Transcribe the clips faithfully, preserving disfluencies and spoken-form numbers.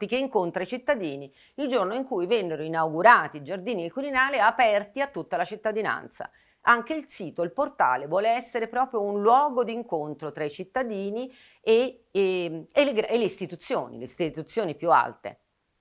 Ciampi che incontra i cittadini il giorno in cui vennero inaugurati i giardini del Quirinale aperti a tutta la cittadinanza. Anche il sito, il portale, vuole essere proprio un luogo di incontro tra i cittadini e, e, e, le, e le istituzioni, le istituzioni più alte.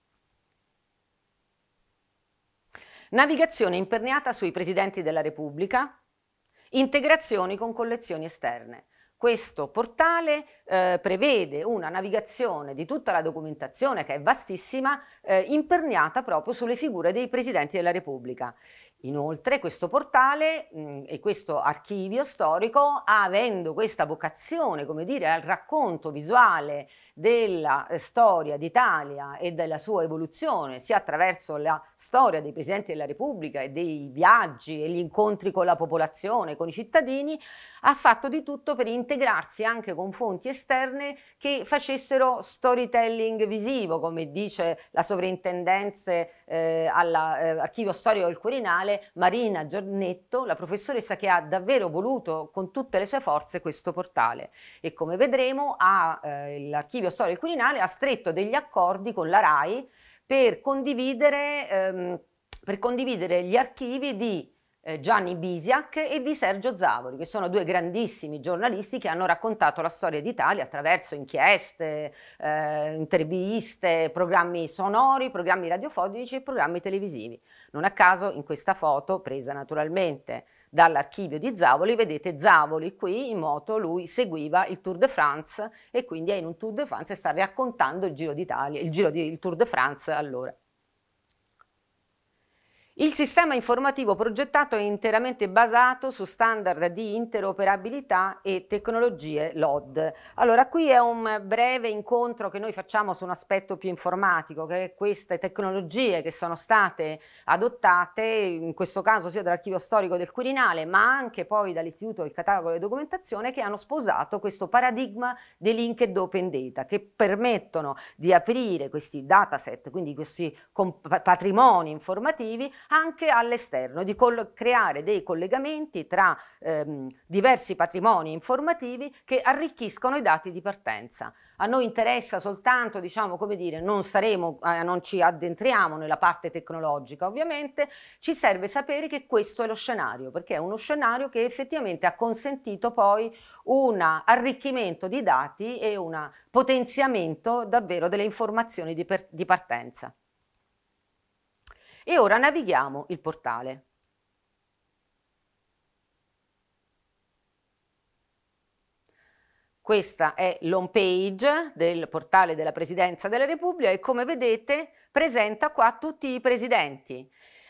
Navigazione imperniata sui presidenti della Repubblica, integrazioni con collezioni esterne. Questo portale eh, prevede una navigazione di tutta la documentazione, che è vastissima, eh, imperniata proprio sulle figure dei presidenti della Repubblica. Inoltre questo portale mh, e questo archivio storico, avendo questa vocazione, come dire, al racconto visuale della eh, storia d'Italia e della sua evoluzione, sia attraverso la storia dei presidenti della Repubblica e dei viaggi e gli incontri con la popolazione, con i cittadini, ha fatto di tutto per integrarsi anche con fonti esterne che facessero storytelling visivo, come dice la sovrintendenza eh, all'archivio eh, storico del Quirinale, Marina Giornetto, la professoressa che ha davvero voluto con tutte le sue forze questo portale. E come vedremo eh, l'archivio storico del Quirinale ha stretto degli accordi con la RAI per condividere, ehm, per condividere gli archivi di eh, Gianni Bisiak e di Sergio Zavoli, che sono due grandissimi giornalisti che hanno raccontato la storia d'Italia attraverso inchieste, eh, interviste, programmi sonori, programmi radiofonici e programmi televisivi. Non a caso in questa foto, presa naturalmente dall'archivio di Zavoli, vedete Zavoli qui in moto, lui seguiva il Tour de France e quindi è in un Tour de France e sta raccontando il Giro d'Italia, il, Giro di, il Tour de France allora. Il sistema informativo progettato è interamente basato su standard di interoperabilità e tecnologie L O D. Allora, qui è un breve incontro che noi facciamo su un aspetto più informatico, che è queste tecnologie che sono state adottate, in questo caso sia dall'Archivio Storico del Quirinale, ma anche poi dall'Istituto del Catalogo della Documentazione, che hanno sposato questo paradigma dei linked open data, che permettono di aprire questi dataset, quindi questi patrimoni informativi, anche all'esterno, di creare dei collegamenti tra ehm, diversi patrimoni informativi che arricchiscono i dati di partenza. A noi interessa soltanto, diciamo, come dire, non saremo, eh, non ci addentriamo nella parte tecnologica, ovviamente, ci serve sapere che questo è lo scenario, perché è uno scenario che effettivamente ha consentito poi un arricchimento di dati e un potenziamento davvero delle informazioni di, per, di partenza. E ora navighiamo il portale. Questa è l'home page del portale della Presidenza della Repubblica e come vedete presenta qua tutti i presidenti.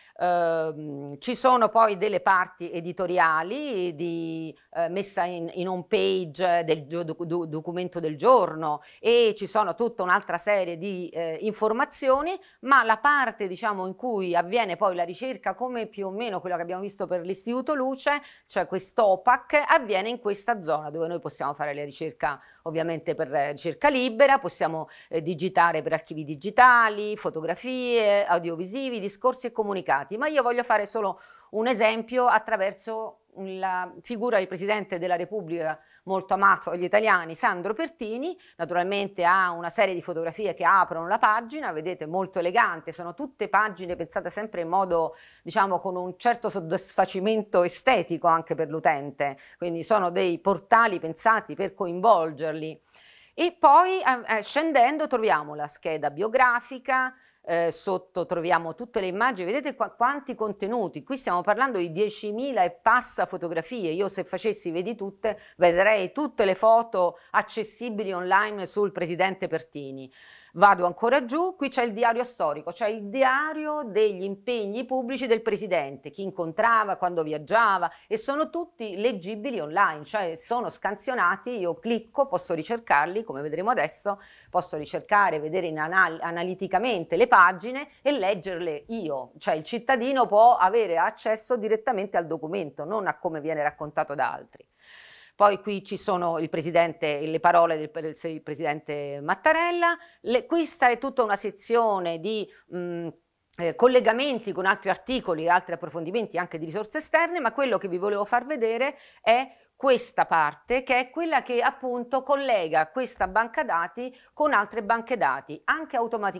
Uh, ci sono poi delle parti editoriali di, uh, messa in, in home page del do, do, documento del giorno e ci sono tutta un'altra serie di uh, informazioni, ma la parte, diciamo, in cui avviene poi la ricerca, come più o meno quello che abbiamo visto per l'Istituto Luce, cioè questo O P A C, avviene in questa zona dove noi possiamo fare la ricerca ovviamente per ricerca libera, possiamo eh, digitare per archivi digitali, fotografie, audiovisivi, discorsi e comunicati, ma io voglio fare solo un esempio attraverso la figura del Presidente della Repubblica molto amato dagli italiani, Sandro Pertini. Naturalmente ha una serie di fotografie che aprono la pagina, vedete, molto elegante, sono tutte pagine pensate sempre in modo, diciamo, con un certo soddisfacimento estetico anche per l'utente, quindi sono dei portali pensati per coinvolgerli. E poi eh, scendendo troviamo la scheda biografica, Eh, sotto troviamo tutte le immagini, vedete qua quanti contenuti, qui stiamo parlando di diecimila e passa fotografie, io se facessi vedi tutte vedrei tutte le foto accessibili online sul Presidente Pertini. Vado ancora giù, qui c'è il diario storico, cioè il diario degli impegni pubblici del Presidente, chi incontrava, quando viaggiava, e sono tutti leggibili online, cioè sono scansionati, io clicco, posso ricercarli, come vedremo adesso, posso ricercare, vedere in anal analiticamente le pagine e leggerle io, cioè il cittadino può avere accesso direttamente al documento, non a come viene raccontato da altri. Poi qui ci sono il presidente, le parole del, del presidente Mattarella, le, questa è tutta una sezione di mh, eh, collegamenti con altri articoli, altri approfondimenti anche di risorse esterne, ma quello che vi volevo far vedere è questa parte, che è quella che appunto collega questa banca dati con altre banche dati, anche automaticamente.